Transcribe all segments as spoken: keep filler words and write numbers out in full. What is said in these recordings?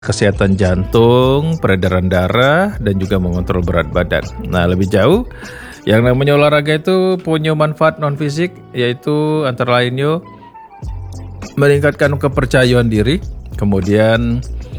kesehatan jantung, peredaran darah, dan juga mengontrol berat badan. Nah, lebih jauh, yang namanya olahraga itu punya manfaat non fisik, yaitu antara lainnya meningkatkan kepercayaan diri, kemudian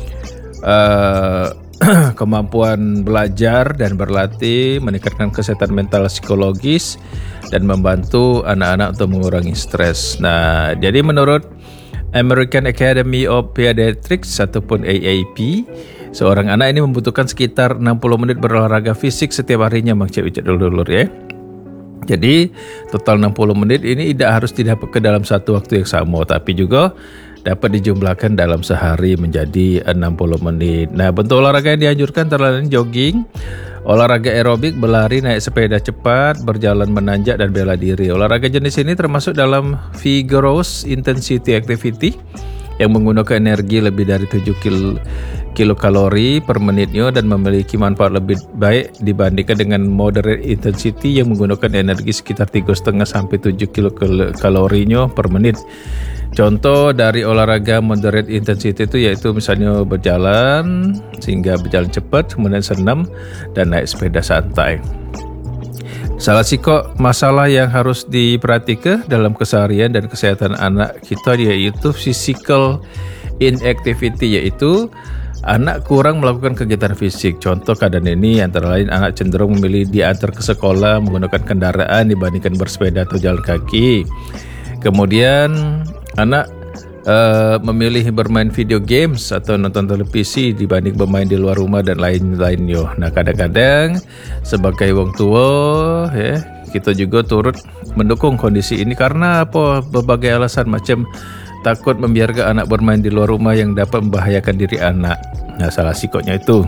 uh, kemampuan belajar dan berlatih, meningkatkan kesehatan mental psikologis, dan membantu anak-anak untuk mengurangi stres. Nah, jadi menurut American Academy of Pediatrics ataupun A A P, seorang anak ini membutuhkan sekitar enam puluh menit berolahraga fisik setiap harinya, Bang Cik Wicak dulur ya. Jadi total enam puluh menit ini tidak harus didapatkan dalam satu waktu yang sama, tapi juga dapat dijumlahkan dalam sehari menjadi enam puluh menit. Nah, bentuk olahraga yang dianjurkan antara lain jogging, olahraga aerobik, berlari, naik sepeda cepat, berjalan menanjak, dan bela diri. Olahraga jenis ini termasuk dalam vigorous intensity activity yang menggunakan energi lebih dari tujuh kilokalori per menitnya dan memiliki manfaat lebih baik dibandingkan dengan moderate intensity yang menggunakan energi sekitar tiga koma lima sampai tujuh kilokalorinya per menit. Contoh dari olahraga moderate intensity itu yaitu misalnya berjalan sehingga berjalan cepat, kemudian senam, dan naik sepeda santai. Salah satu masalah yang harus diperhatikan dalam keseharian dan kesehatan anak kita yaitu physical inactivity, yaitu anak kurang melakukan kegiatan fisik. Contoh keadaan ini antara lain anak cenderung memilih diantar ke sekolah menggunakan kendaraan dibandingkan bersepeda atau jalan kaki. Kemudian anak uh, memilih bermain video games atau nonton televisi dibanding bermain di luar rumah dan lain-lainnya. Nah, kadang-kadang sebagai wong tua ya, kita juga turut mendukung kondisi ini karena apa? Berbagai alasan, macam takut membiarkan anak bermain di luar rumah yang dapat membahayakan diri anak. Nah, salah sikotnya itu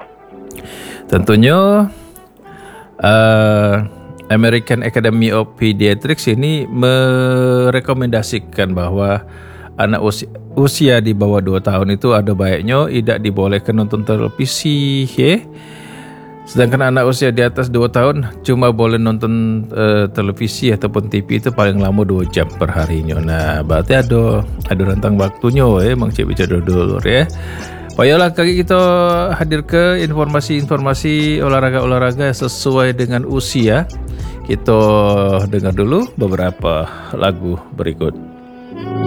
tentunya uh, American Academy of Pediatrics ini merekomendasikan bahwa anak usia, usia di bawah dua tahun itu ada baiknya tidak dibolehkan nonton televisi ya. Sedangkan anak usia di atas dua tahun cuma boleh nonton uh, televisi ataupun T V itu paling lama dua jam per harinya. Nah, berarti ada ada rentang waktunya ya, Bang Cik Wicak dulur ya. Baiklah, kali kita hadir ke informasi-informasi olahraga-olahraga sesuai dengan usia. Kita dengar dulu beberapa lagu berikut.